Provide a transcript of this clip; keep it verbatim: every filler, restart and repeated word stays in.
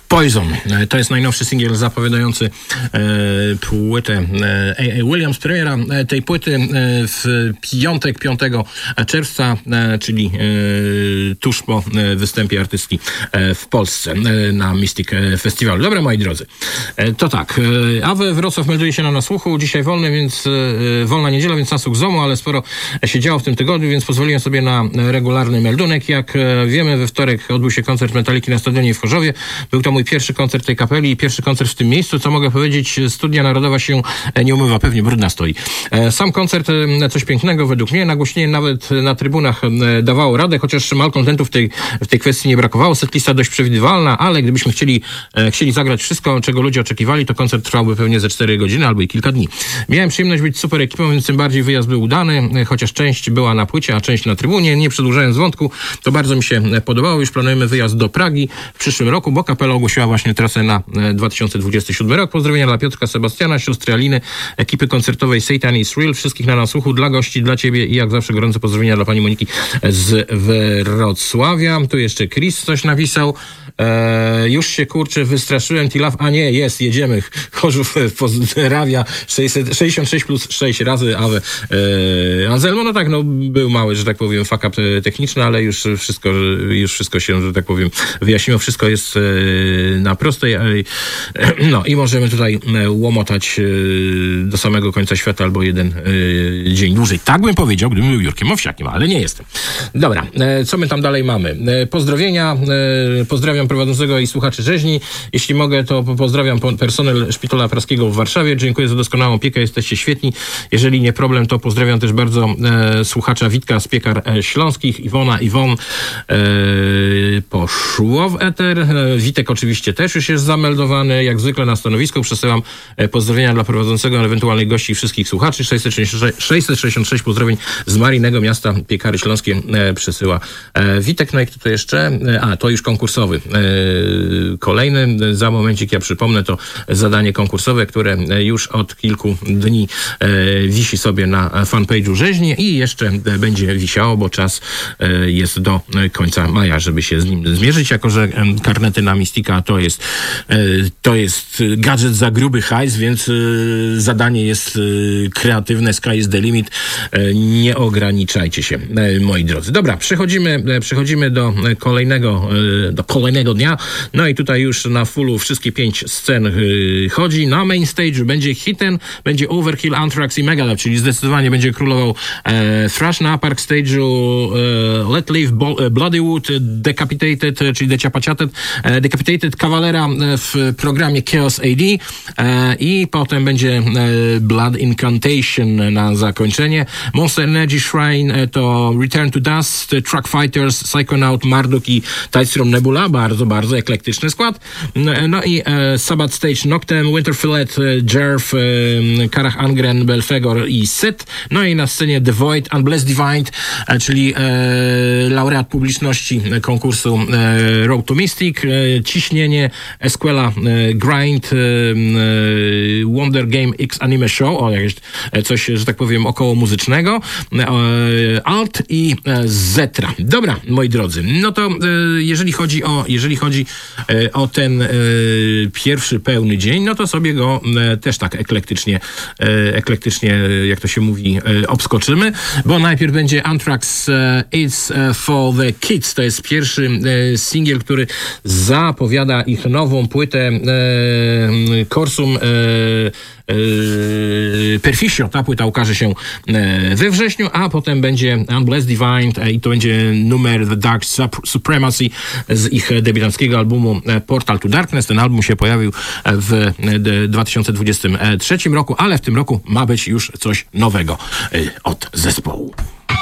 Poison. To jest najnowszy singiel zapowiadający e, płytę e, A A Williams. Premiera e, tej płyty e, w piątek, piątego czerwca, e, czyli e, tuż po e, występie artystki e, w Polsce e, na Mystic Festivalu. Dobra, moi drodzy. E, to tak. E, A W Wrocław melduje się na nasłuchu. Dzisiaj wolny, więc e, wolna niedziela, więc nasłuch Z O M-u, ale sporo się działo w tym tygodniu, więc pozwoliłem sobie na regularny meldunek. Jak e, wiemy, we wtorek odbył się koncert Metaliki na stadionie w Chorzowie. Był to mój pierwszy koncert tej kapeli i pierwszy koncert w tym miejscu. Co mogę powiedzieć? Studnia Narodowa się nie umywa, pewnie brudna stoi. Sam koncert coś pięknego według mnie. Nagłośnienie nawet na trybunach dawało radę, chociaż malkontentów w tej, w tej kwestii nie brakowało. Setlista dość przewidywalna, ale gdybyśmy chcieli, chcieli zagrać wszystko, czego ludzie oczekiwali, to koncert trwałby pewnie ze cztery godziny albo i kilka dni. Miałem przyjemność być super ekipą, więc tym bardziej wyjazd był udany, chociaż część była na płycie, a część na trybunie. Nie przedłużając wątku, to bardzo mi się podobało. Już planujemy wyjazd do Pragi w przyszłym roku, bo kapela ogłosiła właśnie trasę na dwa tysiące dwudziesty siódmy rok. Pozdrowienia dla Piotrka, Sebastiana, siostry Aliny, ekipy koncertowej Satan is Real, wszystkich na nasłuchu, dla gości, dla ciebie i jak zawsze gorące pozdrowienia dla pani Moniki z Wrocławia. Tu jeszcze Chris coś napisał. Eee, już się kurczę wystraszyłem, Tilaf, a nie, jest, jedziemy. Chorzów pozdrawia sześćdziesiąt sześć plus sześć razy A W. Eee, Anselmo, no tak, no był mały, że tak powiem, fuck up techniczny, ale już wszystko, już wszystko się, że tak powiem, wyjaśniło, wszystko jest e, na prostej, e, no i możemy tutaj e, łomotać e, do samego końca świata albo jeden e, dzień dłużej. Tak bym powiedział, gdybym był Jurkiem Owsiakiem, ale nie jestem. Dobra, e, co my tam dalej mamy? E, pozdrowienia, e, pozdrawiam prowadzącego i słuchaczy rzeźni. Jeśli mogę, to pozdrawiam personel Szpitala Praskiego w Warszawie. Dziękuję za doskonałą opiekę, jesteście świetni. Jeżeli nie problem, to pozdrawiam też bardzo e, słuchacza Witka z Piekar e, Śląskich, Iwona, Iwon e, poszło w eter. E, Witek oczywiście też już jest zameldowany. Jak zwykle na stanowisku przesyłam e, pozdrowienia dla prowadzącego, ewentualnych gości i wszystkich słuchaczy. sześćset sześćdziesiąt sześć pozdrowień z Maryjnego Miasta Piekary Śląskie e, przesyła e, Witek. No i kto to jeszcze? E, a, to już konkursowy. Kolejny, za momencik ja przypomnę, to zadanie konkursowe, które już od kilku dni wisi sobie na fanpage'u rzeźni i jeszcze będzie wisiało, bo czas jest do końca maja, żeby się z nim zmierzyć, jako że karnety na Mystica to jest to jest gadżet za gruby hajs, więc zadanie jest kreatywne, sky is the limit, nie ograniczajcie się, moi drodzy. Dobra, przechodzimy, przechodzimy do kolejnego do kolejnego dnia. No i tutaj już na fullu wszystkie pięć scen yy, chodzi. Na main stage będzie Hidden, będzie Overkill, Anthrax i Megadeth, czyli zdecydowanie będzie królował e, thrash. Na Park Stage'u e, Let Live Bo- Bloodywood, Decapitated, czyli Deciapaciated, e, Decapitated Cavalera w programie Chaos A D e, i potem będzie e, Blood Incantation na zakończenie. Monster Energy Shrine e, to Return to Dust, Truck Fighters, Psychonaut, Marduk i Tidestrom Nebula, bardzo, bardzo eklektyczny skład. No i e, Sabbath Stage Noctem, Winterfillet, e, Jerv, e, Karach Angren, Belfegor i Set. No i na scenie The Void, Unblessed Divine, e, czyli e, laureat publiczności konkursu e, Road to Mystic, e, Ciśnienie, Esquela, e, Grind, e, e, Wonder Game X Anime Show, o jakieś coś, że tak powiem, około muzycznego, e, Alt i e, Zetra. Dobra, moi drodzy, no to e, jeżeli chodzi o, jeżeli chodzi e, o ten e, pierwszy pełny dzień, no to sobie go e, też tak eklektycznie, e, eklektycznie, jak to się mówi, e, obskoczymy, bo najpierw będzie Anthrax e, It's for the Kids. To jest pierwszy e, singiel, który zapowiada ich nową płytę e, Corsum e, Perficio. Ta płyta ukaże się we wrześniu, a potem będzie Unblessed Divine i to będzie numer The Dark Supremacy z ich debiutanckiego albumu Portal to Darkness. Ten album się pojawił w dwa tysiące dwudziestym trzecim roku, ale w tym roku ma być już coś nowego od zespołu.